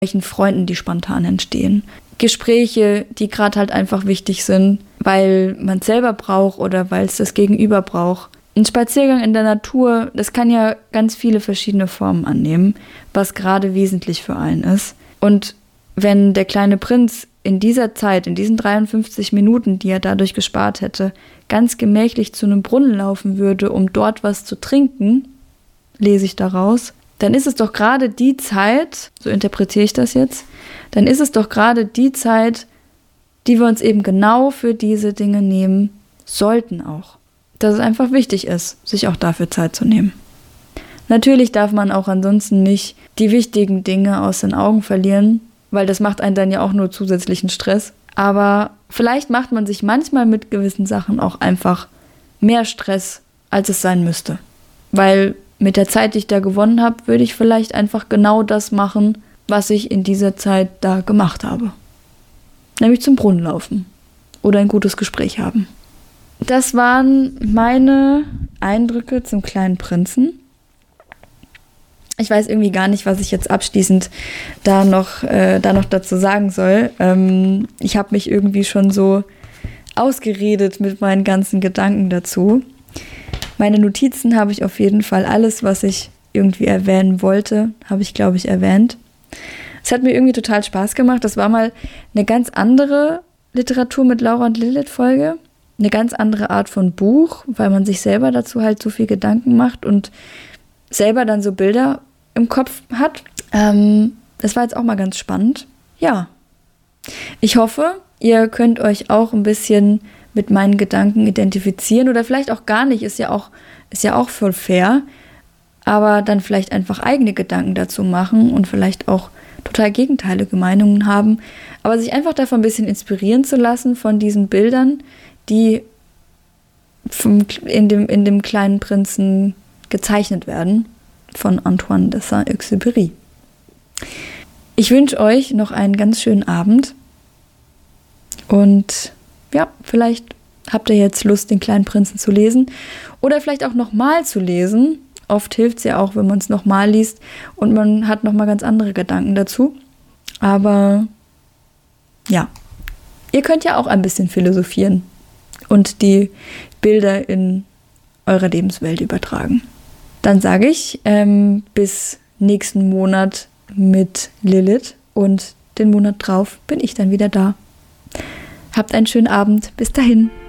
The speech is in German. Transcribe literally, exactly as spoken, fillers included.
welchen Freunden, die spontan entstehen. Gespräche, die gerade halt einfach wichtig sind, weil man es selber braucht oder weil es das Gegenüber braucht. Ein Spaziergang in der Natur, das kann ja ganz viele verschiedene Formen annehmen, was gerade wesentlich für einen ist. Und wenn der kleine Prinz in dieser Zeit, in diesen dreiundfünfzig Minuten, die er dadurch gespart hätte, ganz gemächlich zu einem Brunnen laufen würde, um dort was zu trinken, lese ich daraus, dann ist es doch gerade die Zeit, so interpretiere ich das jetzt, dann ist es doch gerade die Zeit, die wir uns eben genau für diese Dinge nehmen sollten auch. Dass es einfach wichtig ist, sich auch dafür Zeit zu nehmen. Natürlich darf man auch ansonsten nicht die wichtigen Dinge aus den Augen verlieren, weil das macht einen dann ja auch nur zusätzlichen Stress. Aber vielleicht macht man sich manchmal mit gewissen Sachen auch einfach mehr Stress, als es sein müsste. Weil mit der Zeit, die ich da gewonnen habe, würde ich vielleicht einfach genau das machen, was ich in dieser Zeit da gemacht habe. Nämlich zum Brunnen laufen oder ein gutes Gespräch haben. Das waren meine Eindrücke zum kleinen Prinzen. Ich weiß irgendwie gar nicht, was ich jetzt abschließend da noch, äh, da noch dazu sagen soll. Ähm, ich habe mich irgendwie schon so ausgeredet mit meinen ganzen Gedanken dazu. Meine Notizen habe ich auf jeden Fall, alles, was ich irgendwie erwähnen wollte, habe ich, glaube ich, erwähnt. Es hat mir irgendwie total Spaß gemacht. Das war mal eine ganz andere Literatur mit Laura und Lilith Folge. Eine ganz andere Art von Buch, weil man sich selber dazu halt so viel Gedanken macht und selber dann so Bilder im Kopf hat. Ähm, das war jetzt auch mal ganz spannend. Ja, ich hoffe, ihr könnt euch auch ein bisschen mit meinen Gedanken identifizieren oder vielleicht auch gar nicht, ist ja auch, ist ja auch voll fair, aber dann vielleicht einfach eigene Gedanken dazu machen und vielleicht auch total gegenteilige Meinungen haben, aber sich einfach davon ein bisschen inspirieren zu lassen von diesen Bildern, die vom, in, dem, in dem kleinen Prinzen gezeichnet werden von Antoine de Saint-Exupéry. Ich wünsche euch noch einen ganz schönen Abend und ja, vielleicht habt ihr jetzt Lust, den kleinen Prinzen zu lesen oder vielleicht auch nochmal zu lesen. Oft hilft es ja auch, wenn man es nochmal liest und man hat nochmal ganz andere Gedanken dazu. Aber ja, ihr könnt ja auch ein bisschen philosophieren und die Bilder in eure Lebenswelt übertragen. Dann sage ich, ähm, bis nächsten Monat mit Lilith und den Monat drauf bin ich dann wieder da. Habt einen schönen Abend. Bis dahin.